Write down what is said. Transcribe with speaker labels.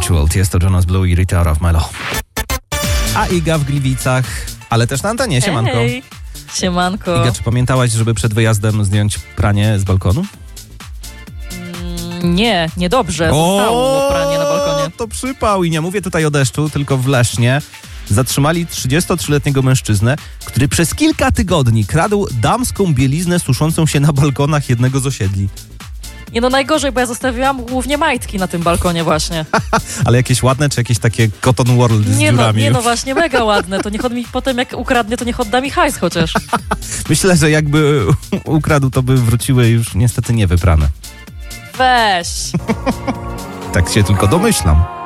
Speaker 1: Ritual, jest to Jonas Blue i Rita Ora w Melo. A Iga w Gliwicach, ale też na antenie, siemanko.
Speaker 2: Hej, siemanko.
Speaker 1: Iga, czy pamiętałaś, żeby przed wyjazdem zdjąć pranie z balkonu?
Speaker 2: Nie, niedobrze. Zostało pranie na balkonie.
Speaker 1: To przypał i nie mówię tutaj o deszczu, tylko w Lesznie. Zatrzymali 33-letniego mężczyznę, który przez kilka tygodni kradł damską bieliznę suszącą się na balkonach jednego z osiedli.
Speaker 2: Nie no, najgorzej, bo ja zostawiłam głównie majtki na tym balkonie właśnie.
Speaker 1: Ale jakieś ładne, czy jakieś takie Cotton World z dziurami?
Speaker 2: Nie no, właśnie mega ładne. To niech on mi potem, jak ukradnie, to niech odda mi hajs chociaż.
Speaker 1: Myślę, że jakby ukradł, to by wróciły już niestety niewyprane.
Speaker 2: Weź.
Speaker 1: Tak się tylko domyślam.